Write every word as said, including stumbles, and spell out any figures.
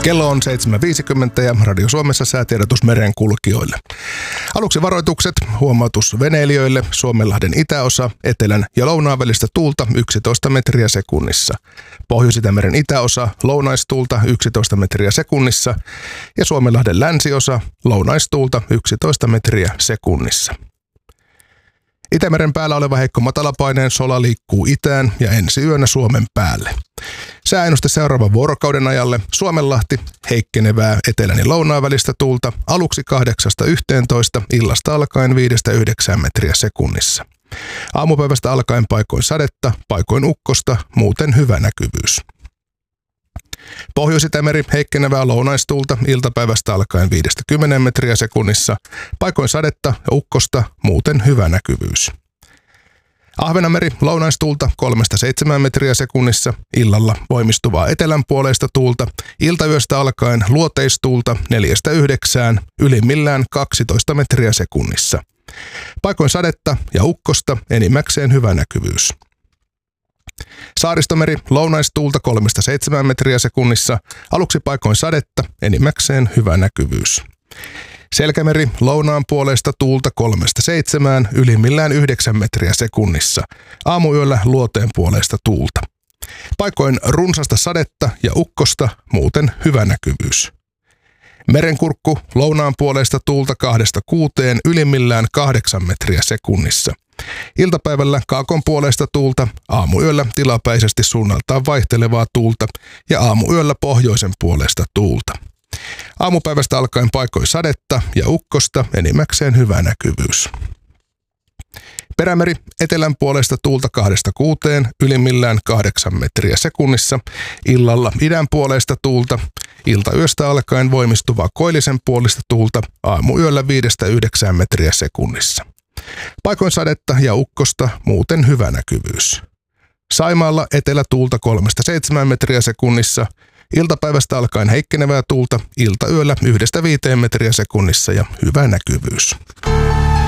Kello on seitsemän viisikymmentä ja Radio Suomessa säätiedotus merenkulkijoille. Aluksi varoitukset, huomautus veneilijöille, Suomenlahden itäosa, etelän ja lounaan välistä tuulta yksitoista metriä sekunnissa. Pohjois-Itämeren itäosa, lounaistuulta yksitoista metriä sekunnissa ja Suomenlahden länsiosa, lounaistuulta yksitoista metriä sekunnissa. Itämeren päällä oleva heikko matalapaineen sola liikkuu itään ja ensi yönä Suomen päälle. Sääennuste seuraavan vuorokauden ajalle: Suomenlahti, heikkenevää etelän ja lounaan välistä tuulta, aluksi kahdeksasta yhteentoista, illasta alkaen viidestä yhdeksään metriä sekunnissa. Aamupäivästä alkaen paikoin sadetta, paikoin ukkosta, muuten hyvä näkyvyys. Pohjois-Itämeri, heikkenevää lounaistuulta, iltapäivästä alkaen viidestä kymmeneen metriä sekunnissa, paikoin sadetta ja ukkosta, muuten hyvä näkyvyys. Ahvenanmeri, lounaistuulta kolmesta seitsemään metriä sekunnissa, illalla voimistuvaa etelänpuoleista tuulta, iltayöstä alkaen luoteistuulta neljästä yhdeksään, ylimmillään kaksitoista metriä sekunnissa. Paikoin sadetta ja ukkosta, enimmäkseen hyvä näkyvyys. Saaristomeri, lounaistuulta kolmesta seitsemään metriä sekunnissa, aluksi paikoin sadetta, enimmäkseen hyvä näkyvyys. Selkämeri, lounaan puolesta tuulta kolmesta seitsemään, ylimmillään yhdeksän metriä sekunnissa. Aamuyöllä luoteen puolesta tuulta. Paikoin runsasta sadetta ja ukkosta, muuten hyvä näkyvyys. Merenkurkku, lounaan puolesta tuulta kahdesta kuuteen, ylimmillään kahdeksan metriä sekunnissa. Iltapäivällä kaakon puolesta tuulta, aamuyöllä tilapäisesti suunnaltaan vaihtelevaa tuulta ja aamuyöllä pohjoisen puolesta tuulta. Aamupäivästä alkaen paikoin sadetta ja ukkosta, enimmäkseen hyvä näkyvyys. Perämeri, etelän puolesta tuulta kahdesta kuuteen, ylimmillään kahdeksan metriä sekunnissa. Illalla idän puolesta tuulta, iltayöstä alkaen voimistuvaa koillisen puolista tuulta, aamuyöllä viidestä yhdeksään metriä sekunnissa. Paikoin sadetta ja ukkosta, muuten hyvä näkyvyys. Saimaalla etelätuulta kolmesta seitsemään metriä sekunnissa, iltapäivästä alkaen heikkenevää tuulta, iltayöllä yhdestä viiteen metriä sekunnissa ja hyvä näkyvyys.